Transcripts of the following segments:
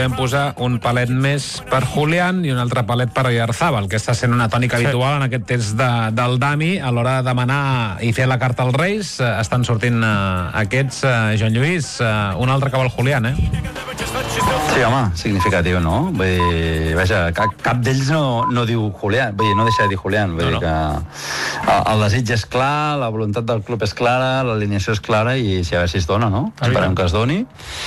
Vam posar un palet més per Julián i un altre palet per Oyarzabal, que està sent una tònica habitual en aquest test del Dami a l'hora de demanar i fer la carta als Reis. Estan sortint aquests, Joan Lluís, un altre que vol Julián, Sí, home, significatiu, no? Vull dir, vaja, cap d'ells no diu Julián, vull dir, no deixa de dir Julián, vull dir que el desig és clar, la voluntat del club és clara, l'alineació és clara i a veure si es dona, no? Esperem que es doni.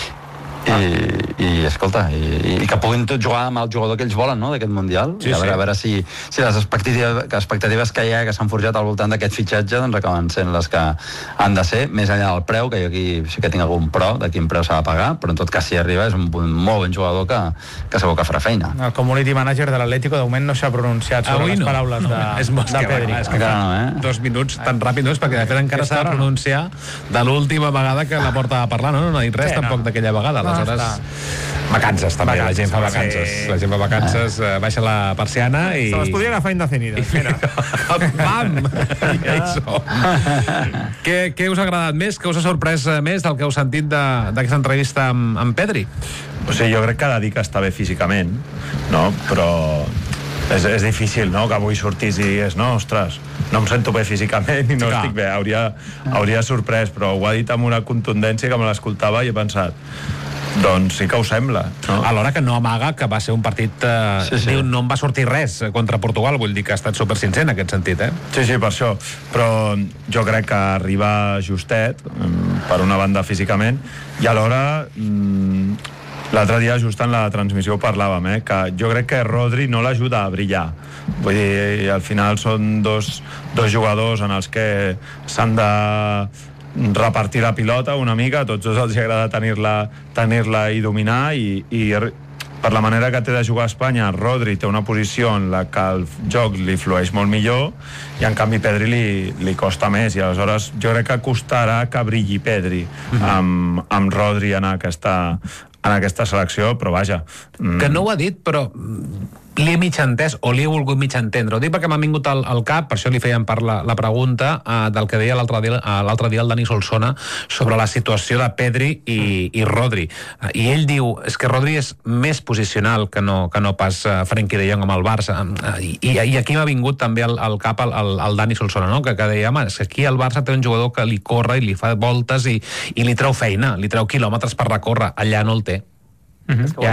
I escolta, i que puguin tots jugar amb el jugador que ells volen, no?, d'aquest Mundial. Sí, a veure si les expectatives que hi ha, que s'han forjat al voltant d'aquest fitxatge, doncs acaben sent les que han de ser, més enllà del preu, que jo aquí sí que tinc algun pro de quin preu s'ha de pagar, però en tot cas si arriba és un molt bon jugador que segur que farà feina. El community manager de l'Atlético de moment no s'ha pronunciat sobre les paraules de Pedri. Encara no, 2 minuts tan ràpid, perquè de fet encara s'ha de pronunciar de l'última vegada que la porta a parlar, no ha dit res tampoc d'aquella vegada. Aleshores, vacances també, la gent fa vacances. La gent fa vacances, baixa la persiana i... Se les podria agafar indefinides. Bam! Ja hi som. Què us ha agradat més? Què us ha sorprès més del que heu sentit d'aquesta entrevista amb Pedri? O sigui, jo crec que ha de dir que està bé físicament, no? Però és difícil, no?, que avui sortís i digués, no, ostres, no em sento bé físicament i no estic bé. Hauria sorprès, però ho ha dit amb una contundència que me l'escoltava i he pensat, doncs sí que ho sembla, no? Alhora que no amaga que va ser un partit diu, no em va sortir res contra Portugal, vull dir que ha estat super sincer en aquest sentit, Sí, per això, però jo crec que arriba justet per una banda físicament i alhora l'altre dia just en la transmissió parlàvem, que jo crec que Rodri no l'ajuda a brillar, vull dir, al final són dos jugadors en els que s'han de repartir la pilota una mica, a tots dos els agrada tenir-la i dominar i per la manera que té de jugar a Espanya, Rodri té una posició en la que el joc li flueix molt millor i en canvi Pedri li costa més i aleshores jo crec que costarà que brilli Pedri amb Rodri en aquesta selecció, però vaja. Que no ho ha dit, però li he mig entès o li he volgut mig entendre. Ho dic perquè m'ha vingut al cap, per això li feien per la pregunta del que deia l'altre dia el Dani Solsona sobre la situació de Pedri i Rodri. I ell diu, és que Rodri és més posicional que no pas Frenkie de Jong amb el Barça. I aquí m'ha vingut també al cap el Dani Solsona, no? Que deia, home, és que aquí el Barça té un jugador que li corre i li fa voltes i li treu feina, li treu quilòmetres per recórrer. Allà no el té. Jo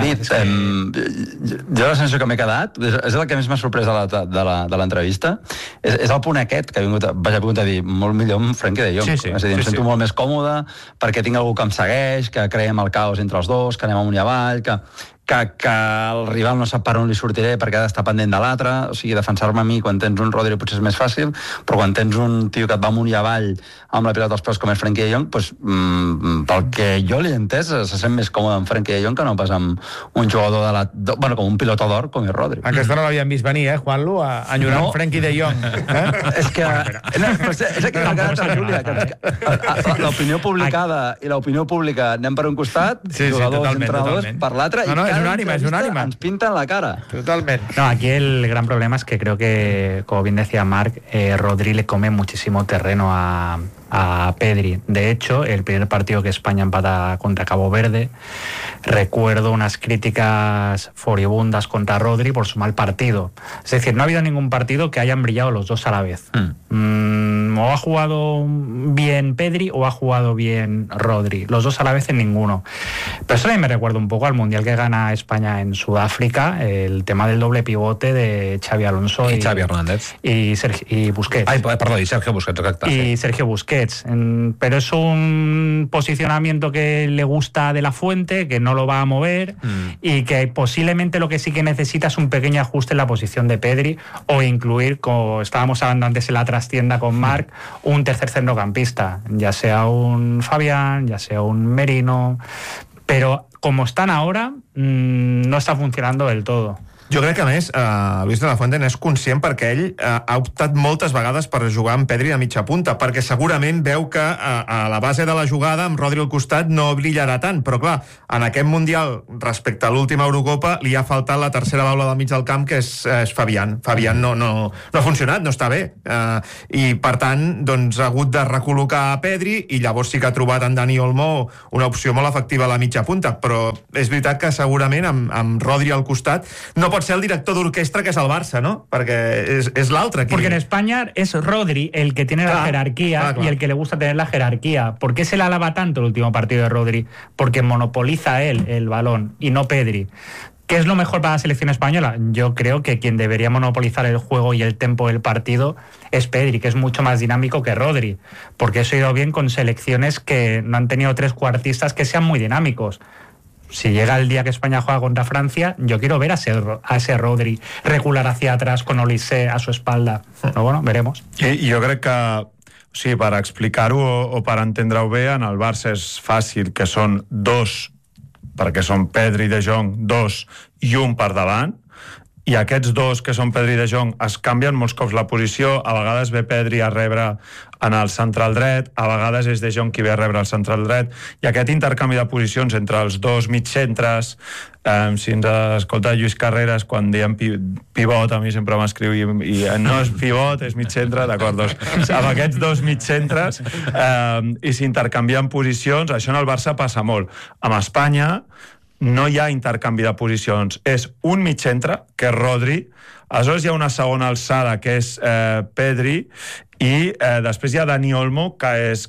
la sensació que m'he quedat és el que més m'ha sorprès de l'entrevista, és el punt aquest que he vingut a dir, molt millor amb Frenkie de Jong. És a dir, em sento molt més còmode perquè tinc algú que em segueix, que creem el caos entre els dos, que anem amunt i avall, que el rival no sap per on li sortiré perquè ha d'estar pendent de l'altre. O sigui, defensar-me a mi quan tens un Rodri potser és més fàcil, però quan tens un tio que et va amunt i avall amb la pilota als peus com és Frenkie de Jong, doncs, pel que jo li he entès, se sent més còmode amb Frenkie de Jong que no pas amb un jugador com un pilota d'or com és Rodri. Aquesta no l'havíem vist venir, Juanlu, enyorant Frenkie de Jong. És que és que m'ha quedat a Júlia, l'opinió publicada i l'opinió pública anem per un costat, jugadors, entrenadors per l'altre, i un ánima. Ens pintan la cara. Totalmente. No, aquí el gran problema es que creo que, como bien decía Marc, Rodri le come muchísimo terreno a Pedri. De hecho, el primer partido que España empata contra Cabo Verde, recuerdo unas críticas furibundas contra Rodri por su mal partido. Es decir, no ha habido ningún partido que hayan brillado los dos a la vez. O ha jugado bien Pedri o ha jugado bien Rodri. Los dos a la vez en ninguno. Pero eso también me recuerda un poco al Mundial que gana España en Sudáfrica, el tema del doble pivote de Xavi Alonso y Xavi Hernández y Busquets. Y Sergio Busquets, exacto. Y Sergio Busquets. Pero es un posicionamiento que le gusta de la Fuente, que no lo va a mover y que posiblemente lo que sí que necesita es un pequeño ajuste en la posición de Pedri o incluir, como estábamos hablando antes en la trastienda con Marc, un tercer centrocampista, ya sea un Fabián, ya sea un Merino, pero como están ahora no está funcionando del todo. Jo crec que, a més, Luis de la Fuente n'és conscient perquè ell ha optat moltes vegades per jugar amb Pedri a mitja punta, perquè segurament veu que a la base de la jugada, amb Rodri al costat, no brillarà tant. Però, clar, en aquest Mundial, respecte a l'última Eurocopa, li ha faltat la tercera baula del mig del camp, que és Fabián. Fabián no ha funcionat, no està bé. I, per tant, doncs, ha hagut de recol·locar a Pedri, i llavors sí que ha trobat en Dani Olmo una opció molt efectiva a la mitja punta. Però és veritat que segurament amb Rodri al costat no pot ser el director d'orquestra, que és el Barça, ¿no? Perquè és l'altre. Porque en España es Rodri el que tiene la jerarquía y el que le gusta tener la jerarquía. ¿Por qué se le alaba tanto el último partido de Rodri? Porque monopoliza él el balón y no Pedri. ¿Qué es lo mejor para la selección española? Yo creo que quien debería monopolizar el juego y el tempo del partido es Pedri, que es mucho más dinámico que Rodri, porque eso ha ido bien con selecciones que no han tenido trecuartistas que sean muy dinámicos. Si llega el día que España juega contra Francia, yo quiero ver a ese Rodri recular hacia atrás con Olise a su espalda. Però bueno, veremos. I jo crec que, o sigui, per explicar-ho o per entendre-ho bé, en el Barça és fàcil, que són dos, perquè són Pedri i De Jong, dos i un per davant, i aquests dos, que són Pedri i De Jong, es canvien molts cops la posició. A vegades ve Pedri a rebre en el central dret, a vegades és De Jong qui ve a rebre al central dret, i aquest intercanvi de posicions entre els dos mitjcentres, si ens escolta Lluís Carreras, quan diem pivot, a mi sempre m'escriu i no és pivot, és mitjcentre, d'acord, doncs amb aquests dos mitjcentres i s'intercanvien posicions. Això en el Barça passa molt. Amb Espanya no hi ha intercanvi de posicions, és un mitjcentre, que és Rodri, aleshores hi ha una segona alçada, que és Pedri, i després hi ha Dani Olmo, que és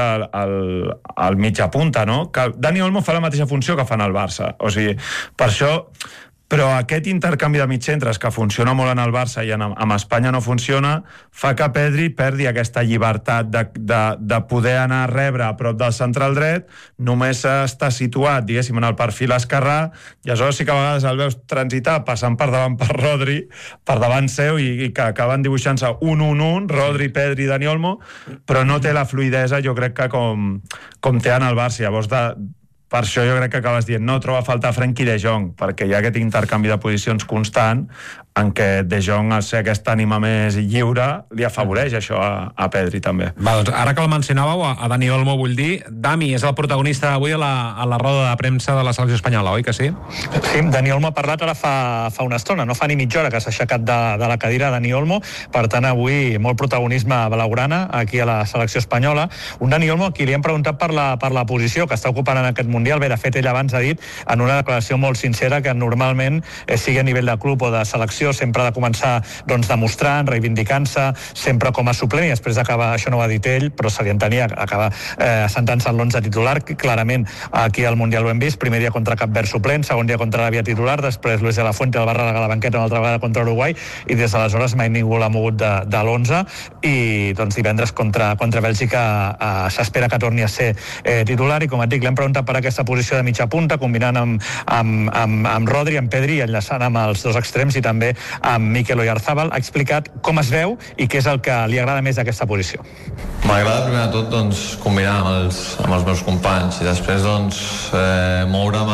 el mitja punta, no? Que Dani Olmo fa la mateixa funció que fan al Barça, o sigui, per això. Però aquest intercanvi de mitjcentres, que funciona molt en el Barça i amb Espanya no funciona, fa que Pedri perdi aquesta llibertat de poder anar a rebre a prop del central dret. Només està situat, diguéssim, en el perfil esquerrà, i aleshores sí que a vegades el veus transitar passant per davant per Rodri, per davant seu, i que acaben dibuixant-se un, Rodri, Pedri i Dani Olmo, però no té la fluidesa, jo crec que com té en el Barça. Llavors, per això jo crec que acabes dient no troba a faltar Frenkie de Jong, perquè hi ha aquest intercanvi de posicions constant en què De Jong, al ser aquesta ànima més lliure, li afavoreix això a Pedri també. Va, doncs ara que el mencionàveu, a Dani Olmo, vull dir, Dami és el protagonista avui a la roda de premsa de la selecció espanyola, oi que sí? Sí, Dani Olmo ha parlat ara fa una estona, no fa ni mitja hora que s'ha aixecat de la cadira Dani Olmo, per tant avui molt protagonisme blaugrana aquí a la selecció espanyola. Un Dani Olmo a qui li han preguntat per la posició que està ocupant en aquest Mundial. Bé, de fet, ell abans ha dit en una declaració molt sincera que normalment, sigui a nivell de club o de selecció, sempre ha de començar demostrant, reivindicant-se, sempre com a suplent, i després acaba, això no ho ha dit ell, però se li entenia, acaba assentant-se en l'11 titular. Clarament, aquí al Mundial ho hem vist, primer dia contra Cap Verd suplent, segon dia contra l'Aràbia titular, després Luis de la Fuente el va relegar a la banqueta una altra vegada contra Uruguai, i des d'aleshores mai ningú l'ha mogut de l'11, i doncs divendres contra Bèlgica s'espera que torni a ser titular, i com et dic, l'hem preguntat per aquesta posició de mitja punta, combinant amb Rodri, amb Pedri, i enllaçant amb els dos extrems, i també amb Mikel Oyarzabal. Ha explicat com es veu i què és el que li agrada més d'aquesta posició. M'agrada primer de tot combinar amb els meus companys, i després moure'm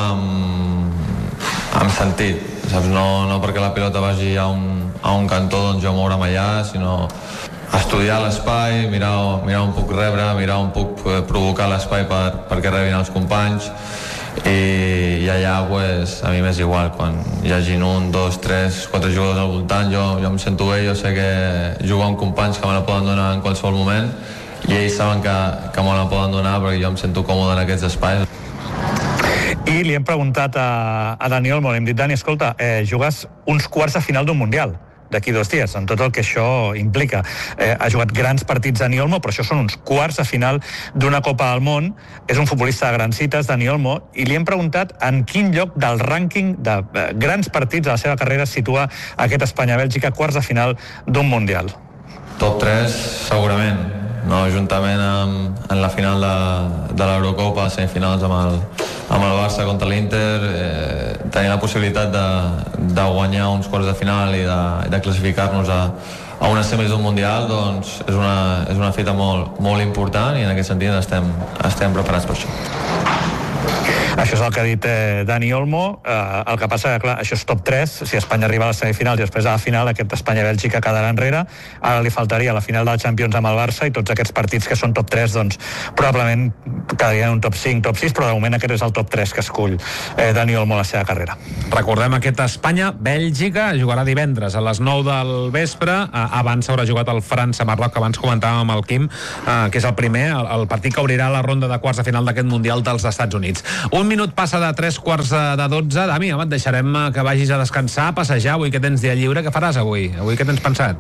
amb sentit, saps? No perquè la pilota vagi a un cantó, jo moure'm allà, sinó estudiar l'espai, mirar on puc rebre, mirar on puc provocar l'espai perquè rebin els companys, i allà pues, a mi m'és igual, quan hi hagin 1, 2, 3, 4 jugadors al voltant, jo em sento bé, jo sé que jugo amb companys que me la poden donar en qualsevol moment, i ells saben que me la poden donar perquè jo em sento còmode en aquests espais. I li hem preguntat a Dani Olmo, li hem dit, Dani, escolta, jugues uns quarts de final d'un Mundial d'aquí 2 dies, amb tot el que això implica. Ha jugat grans partits Dani Olmo, però això són uns quarts de final d'una Copa del Món. És un futbolista de grans cites, Dani Olmo, i li hem preguntat en quin lloc del rànquing de grans partits de la seva carrera es situa aquest Espanya-Bèlgica, quarts de final d'un Mundial. Top 3, segurament. No, juntament en la final de l'Eurocopa, semifinals amb el Barça contra l'Inter, tenir la possibilitat de guanyar uns quarts de final i de classificar-nos a unes semis d'un Mundial, doncs és una fita molt important, i en aquest sentit estem preparats per això. Això és el que ha dit Dani Olmo. El que passa que, clar, això és top 3. Si Espanya arriba a les semifinals i després a la final, aquest Espanya-Bèlgica quedarà enrere. Ara li faltaria la final de la Champions amb el Barça i tots aquests partits que són top 3, doncs, probablement quedarien un top 5, top 6, però de moment aquest és el top 3 que escull Dani Olmo a la seva carrera. Recordem aquest Espanya-Bèlgica, jugarà divendres a les 9 del vespre. Abans s'haurà jugat el França-Marroc, que abans comentàvem amb el Quim, que és el primer, el partit que obrirà la ronda de quarts de final d'aquest Mundial dels Estats Units. Un minut passa de 3:15. Dami, home, et deixarem que vagis a descansar, a passejar. Avui que tens dia lliure, què faràs avui? Avui què tens pensat?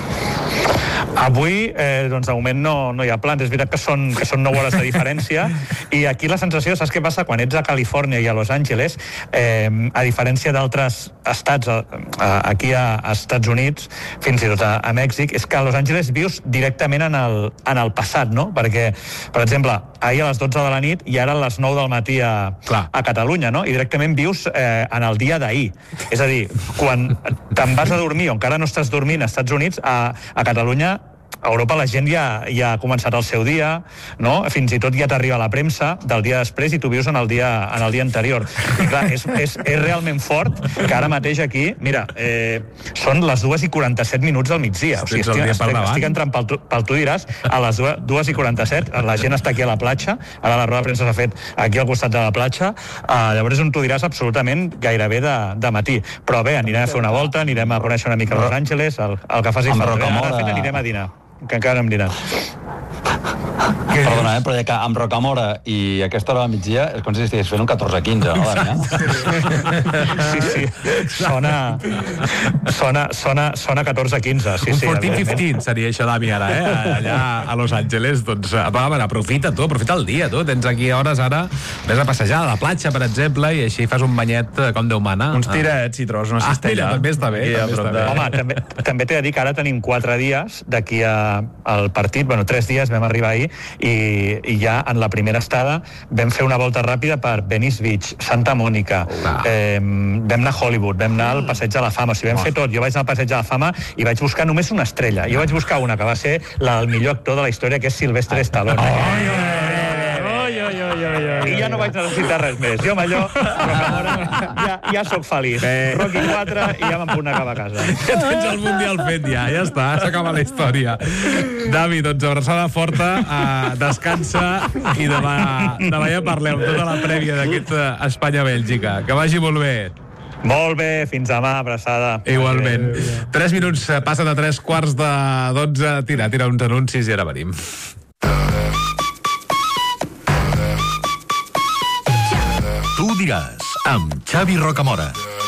Avui, doncs de moment no hi ha plans. És veritat que són 9 hores de diferència i aquí la sensació, saps què passa? Quan ets a Califòrnia i a Los Angeles, a diferència d'altres estats aquí a Estats Units, fins i tot a Mèxic, és que a Los Angeles vius directament en el passat, no? Perquè, per exemple, ahir a les 12 de la nit i ara a les 9 del matí a Catalunya, no? I directament vius en el dia d'ahir. És a dir, quan te'n vas a dormir o encara no estàs dormint als Estats Units, a Catalunya, a Europa la gent ja ha començat el seu dia, no? Fins i tot ja t'arriba la premsa del dia després i tu vius en el dia anterior. I clar, és realment fort que ara mateix aquí, mira, són les 2:47 del migdia. O sigui, estic entrant pel tu diràs, a les 2:47, la gent està aquí a la platja, ara la roda de premsa s'ha fet aquí al costat de la platja, llavors és on tu diràs absolutament gairebé de matí. Però bé, anirem a fer una volta, anirem a conèixer una mica Los Angeles, el que faci falta. Ara anirem a dinar, que encara no hem dinat. Perdona, però que amb Rocamora i aquesta hora de migdia és com si estigués fent un 14-15, no, Damià? Sí. Sona 14-15. Un 14-15 seria això, Dami, ara, allà a Los Angeles. Doncs, aprofita el dia, tu. Tens aquí hores ara, ves a passejar a la platja, per exemple, i així fas un banyet com Déu mana. Uns tirets i trobes una cistella. També està bé. Home, també t'he de dir que ara tenim 4 dies d'aquí al partit, 3 dies, vam arribar ahir, i ja en la primera estada vam fer una volta ràpida per Venice Beach, Santa Mònica, vam anar a Hollywood, vam anar al Passeig de la Fama, o sigui, vam fer tot. Jo vaig anar al Passeig de la Fama i vaig buscar només una estrella. Jo vaig buscar una que va ser el millor actor de la història, que és Sylvester Stallone. I ja no vaig necessitar res més. Jo amb allò, ja soc feliç. Rocky 4 i ja me'n puc anar a casa. Ja tens el Mundial fet, ja està, s'acaba la història. Dami, doncs abraçada forta, descansa i demà ja parlem tota la prèvia d'aquest Espanya-Bèlgica. Que vagi molt bé. Molt bé, fins demà, abraçada. Igualment. 3 minuts, passen a 3:15. Tira uns anuncis i ara venim. Tu diràs, amb Xavi Rocamora.